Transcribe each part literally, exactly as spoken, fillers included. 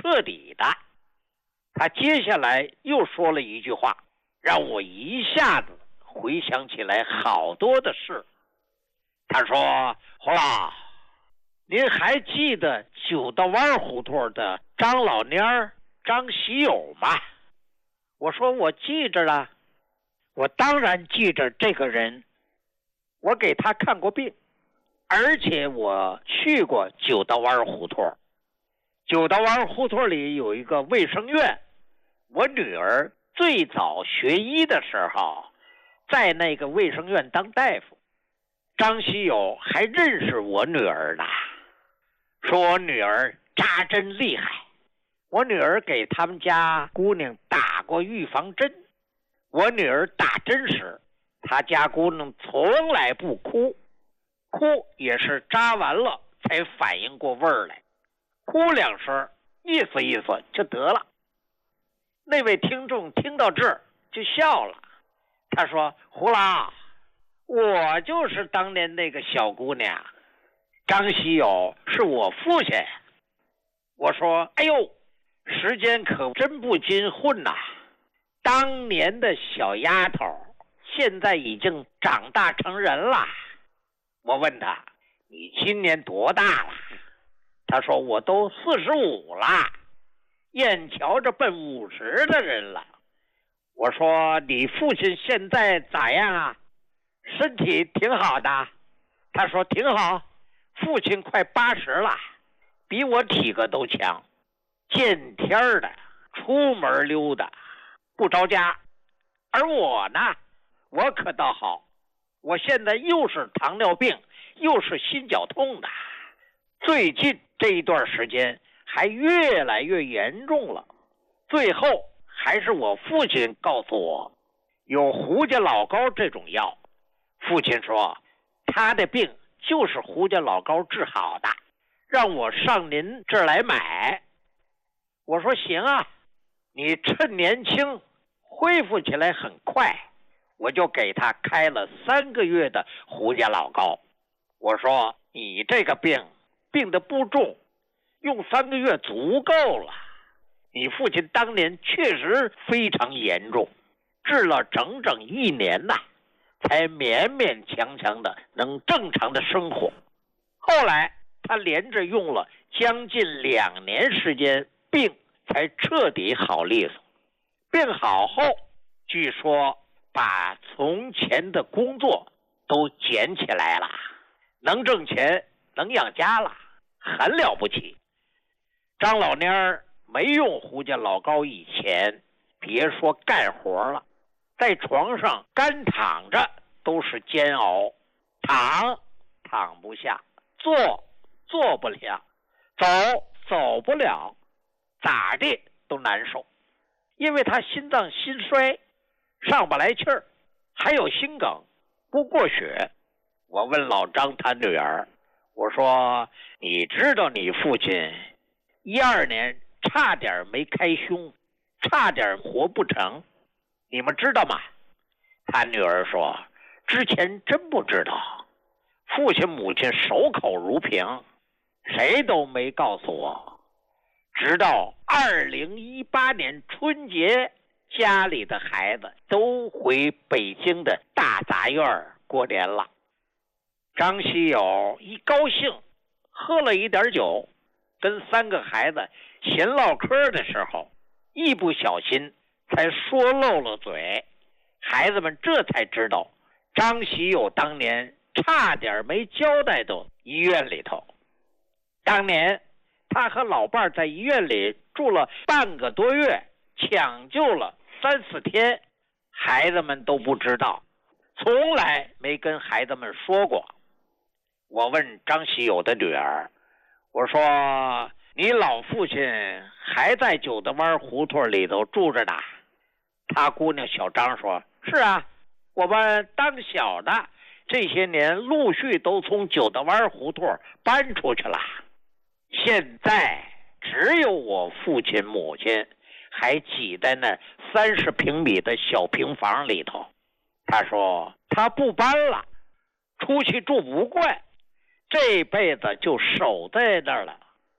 彻底的。他接下来又说了一句话，让我一下子回想起来好多的事。他说：侯老，您还记得九道湾胡同的张老蔫儿张喜友吗？我说我记着了，我当然记着这个人，我给他看过病，而且我去过九道湾胡同。九道湾胡同里有一个卫生院，我女儿最早学医的时候在那个卫生院当大夫。张喜友还认识我女儿呢，说我女儿扎针厉害，我女儿给他们家姑娘打过预防针。我女儿打针时，她家姑娘从来不哭，哭也是扎完了才反应过味儿来，哭两声意思意思就得了。那位听众听到这儿就笑了，他说：胡老，我就是当年那个小姑娘，张喜友是我父亲。我说：哎呦，时间可真不禁混呐！当年的小丫头现在已经长大成人了。我问他：你今年多大了？他说：我都四十五了，眼瞧着奔五十的人了。我说：你父亲现在咋样啊？身体挺好的。他说：挺好，父亲快八十了，比我体格都强，见天的出门溜达不着家。而我呢，我可倒好，我现在又是糖尿病又是心绞痛的，最近这一段时间还越来越严重了。最后还是我父亲告诉我有胡家老膏这种药，父亲说他的病就是胡家老膏治好的，让我上您这儿来买。我说行啊，你趁年轻恢复起来很快，我就给他开了三个月的胡家老膏。我说你这个病病得不重，用三个月足够了。你父亲当年确实非常严重，治了整整一年呐，才勉勉强强的能正常的生活。后来他连着用了将近两年时间，病才彻底好利索。病好后，据说把从前的工作都捡起来了，能挣钱，能养家了，很了不起。张老蔫儿没用胡家老膏以前，别说干活了，在床上干躺着都是煎熬，躺躺不下，坐坐不了，走走不了，咋地都难受。因为他心脏心衰，上不来气儿，还有心梗，不过血。我问老张他女儿，我说你知道你父亲一二年差点没开胸，差点活不成，你们知道吗？他女儿说之前真不知道，父亲母亲守口如瓶，谁都没告诉我。直到二零一八年春节，家里的孩子都回北京的大杂院过年了。张喜友一高兴，喝了一点酒，跟三个孩子闲唠嗑的时候，一不小心才说漏了嘴。孩子们这才知道，张喜友当年差点没交代到医院里头。当年他和老伴在医院里住了半个多月，抢救了三四天，孩子们都不知道，从来没跟孩子们说过。我问张喜友的女儿，我说你老父亲还在九道湾胡同里头住着呢？他姑娘小张说，是啊，我们当小的这些年陆续都从九道湾胡同搬出去了，现在只有我父亲母亲还挤在那三十平米的小平房里头。他说他不搬了，出去住不惯，这辈子就守在那儿了。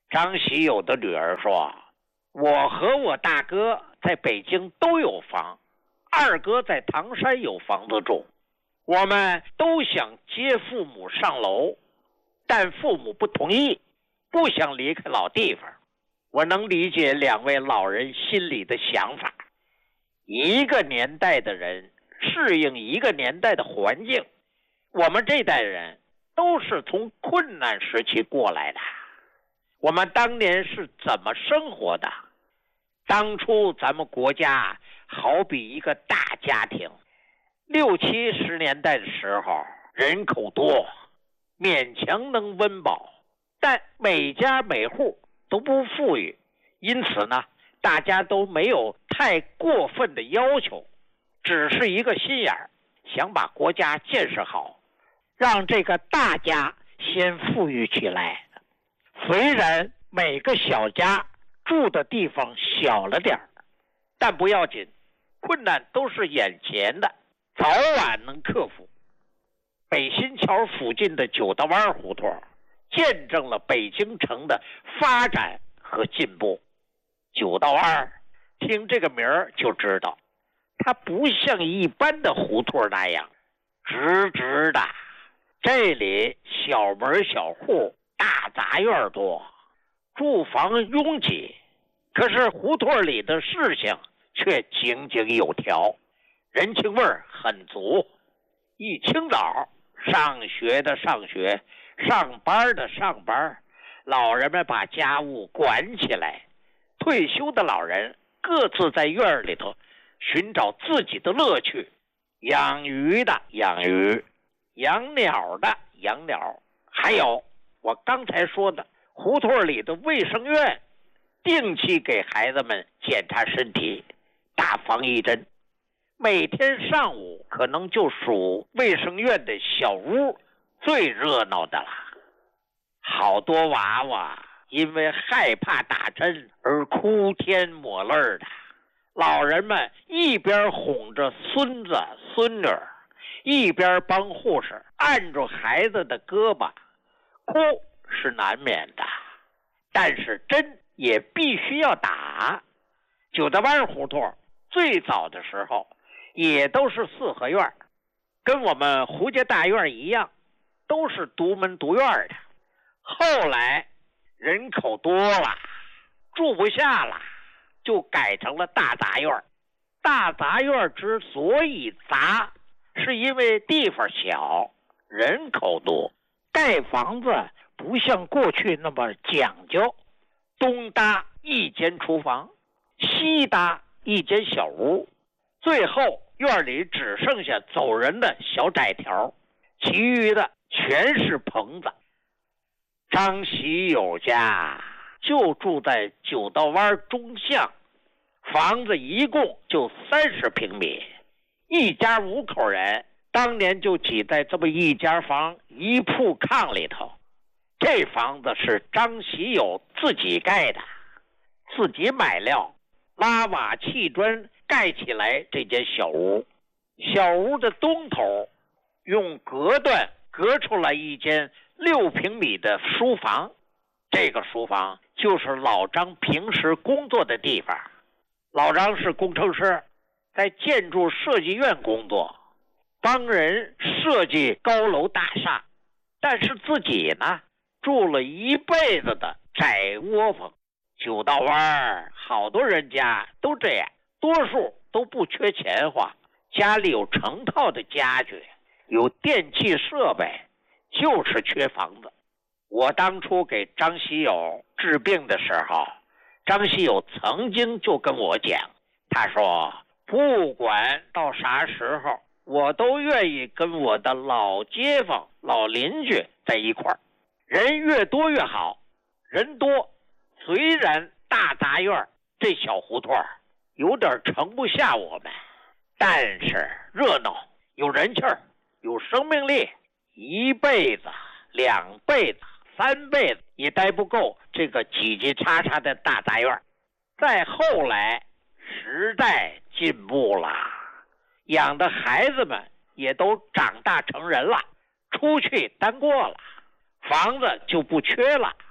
张喜友的女儿说，我和我大哥在北京都有房，二哥在唐山有房子住，我们都想接父母上楼，但父母不同意，不想离开老地方。我能理解两位老人心里的想法，一个年代的人适应一个年代的环境，我们这代人都是从困难时期过来的，我们当年是怎么生活的？当初咱们国家好比一个大家庭，六七十年代的时候人口多，勉强能温饱，但每家每户都不富裕，因此呢，大家都没有太过分的要求，只是一个心眼儿，想把国家建设好，让这个大家先富裕起来。虽然每个小家住的地方小了点儿，但不要紧，困难都是眼前的，早晚能克服。北新桥附近的九道湾胡同见证了北京城的发展和进步。九道湾听这个名儿就知道，它不像一般的胡同那样直直的，这里小门小户，大杂院多，住房拥挤，可是胡同里的事情却井井有条，人情味儿很足。一清早，上学的上学，上班的上班，老人们把家务管起来，退休的老人各自在院里头寻找自己的乐趣，养鱼的养鱼，养鸟的养鸟，还有我刚才说的胡同里的卫生院，定期给孩子们检查身体，打防疫针。每天上午可能就属卫生院的小屋最热闹的了，好多娃娃因为害怕打针而哭天抹泪的，老人们一边哄着孙子孙女，一边帮护士按住孩子的胳膊，哭是难免的，但是针也必须要打。九道湾胡同最早的时候也都是四合院，跟我们胡家大院一样，都是独门独院的。后来人口多了，住不下了，就改成了大杂院。大杂院之所以杂，是因为地方小，人口多，盖房子不像过去那么讲究，东搭一间厨房，西搭一间小屋，最后院里只剩下走人的小窄条，其余的全是棚子。张喜友家就住在九道湾中巷，房子一共就三十平米，一家五口人当年就挤在这么一间房一铺炕里头。这房子是张喜友自己盖的，自己买料，拉瓦砌砖盖起来这间小屋。小屋的东头用隔断隔出来一间六平米的书房，这个书房就是老张平时工作的地方。老张是工程师，在建筑设计院工作，帮人设计高楼大厦，但是自己呢住了一辈子的窄窝房。九道湾好多人家都这样，多数都不缺钱花，家里有成套的家具，有电器设备，就是缺房子。我当初给张喜友治病的时候，张喜友曾经就跟我讲，他说不管到啥时候，我都愿意跟我的老街坊老邻居在一块儿，人越多越好。人多，虽然大杂院这小胡同有点盛不下我们，但是热闹，有人气儿，有生命力，一辈子两辈子三辈子也待不够这个挤挤叉叉的大杂院。再后来时代进步了，养的孩子们也都长大成人了，出去单过了，房子就不缺了。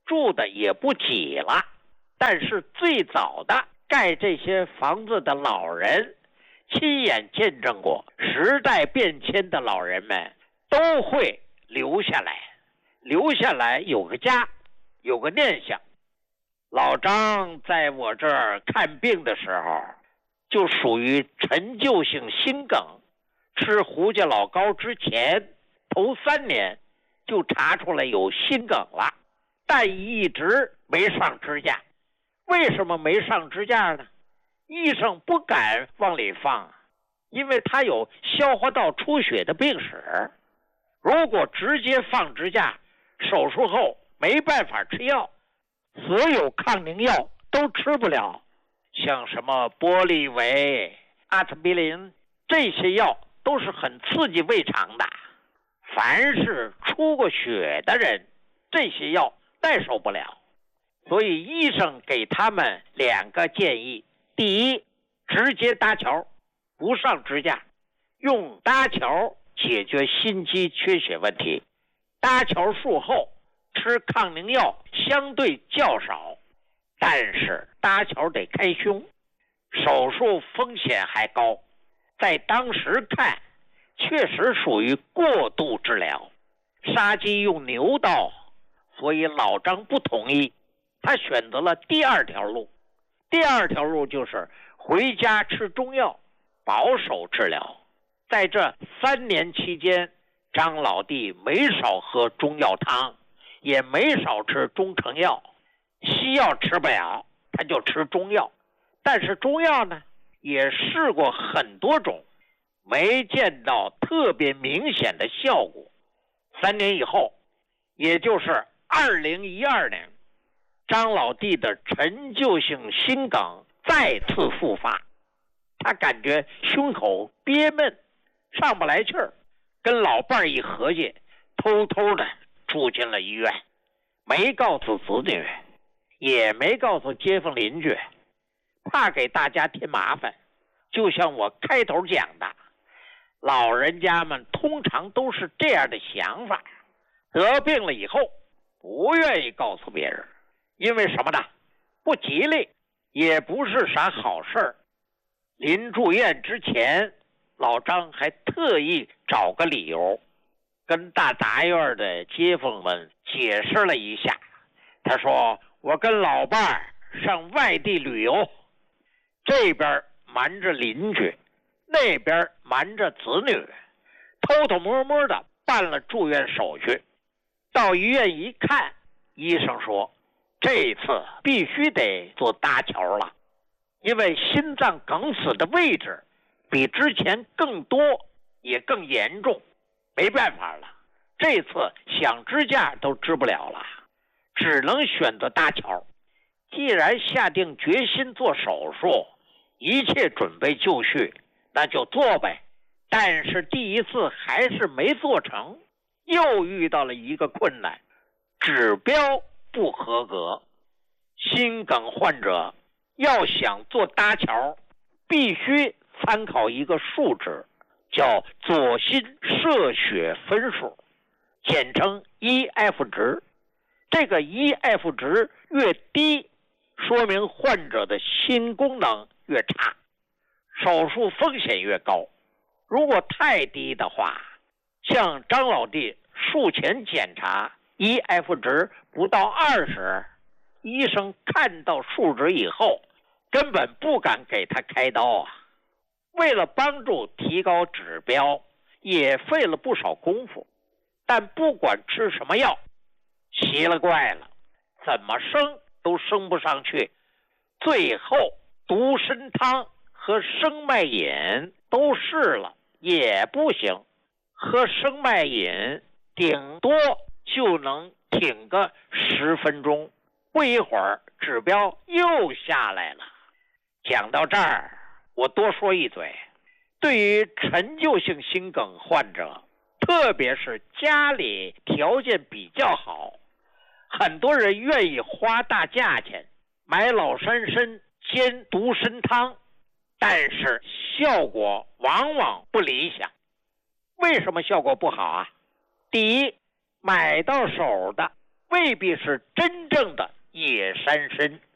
住的也不挤了，但是最早的盖这些房子的老人，亲眼见证过时代变迁的老人们都会留下来，留下来有个家，有个念想。老张在我这儿看病的时候，就属于陈旧性心梗，吃胡家老膏之前头三年就查出来有心梗了，但一直没上支架。为什么没上支架呢？医生不敢往里放，因为他有消化道出血的病史。如果直接放支架，手术后没办法吃药，所有抗凝药都吃不了，像什么玻利维、阿司匹林这些药都是很刺激胃肠的，凡是出过血的人，这些药耐受不了。所以医生给他们两个建议：第一，直接搭桥，不上支架，用搭桥解决心肌缺血问题。搭桥术后吃抗凝药相对较少，但是搭桥得开胸，手术风险还高，在当时看确实属于过度治疗。杀鸡用牛刀，所以老张不同意，他选择了第二条路。第二条路就是回家吃中药，保守治疗。在这三年期间，张老弟没少喝中药汤，也没少吃中成药。西药吃不了，他就吃中药。但是中药呢，也试过很多种，没见到特别明显的效果。三年以后，也就是二零一二年，张老弟的陈旧性心梗再次复发，他感觉胸口憋闷，上不来气儿，跟老伴儿一合计，偷偷的住进了医院，没告诉子女，也没告诉街坊邻居，怕给大家添麻烦。就像我开头讲的，老人家们通常都是这样的想法，得病了以后不愿意告诉别人，因为什么呢？不吉利，也不是啥好事儿。临住院之前，老张还特意找个理由跟大杂院的街坊们解释了一下。他说，我跟老伴儿上外地旅游，这边瞒着邻居，那边瞒着子女，偷偷摸摸的办了住院手续。到医院一看，医生说这次必须得做搭桥了，因为心脏梗死的位置比之前更多也更严重，没办法了，这次想支架都支不了了，只能选择搭桥。既然下定决心做手术，一切准备就绪，那就做呗。但是第一次还是没做成，又遇到了一个困难，指标不合格。心梗患者要想做搭桥，必须参考一个数值，叫左心射血分数，简称 E F 值。这个 E F 值越低，说明患者的心功能越差，手术风险越高。如果太低的话，像张老弟术前检查 E F 值不到二十，医生看到数值以后根本不敢给他开刀啊。为了帮助提高指标，也费了不少功夫，但不管吃什么药，奇了怪了，怎么生都升不上去。最后独参汤和生脉饮都试了，也不行。喝生脉饮顶多就能挺个十分钟，不一会儿指标又下来了。讲到这儿，我多说一嘴，对于陈旧性心梗患者，特别是家里条件比较好，很多人愿意花大价钱买老山参煎独参汤，但是效果往往不理想。为什么效果不好啊？第一，买到手的未必是真正的野山参。